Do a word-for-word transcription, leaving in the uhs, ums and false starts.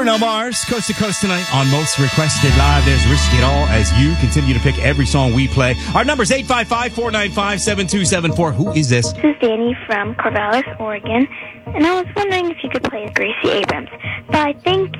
Bruno Mars, Coast to Coast tonight on Most Requested Live. There's Risk It All as you continue to pick every song we play. Our number is eight five five, four nine five, seven two seven four. Who is this? This is Danny from Corvallis, Oregon, and I was wondering if you could play Gracie Abrams. Bye, thank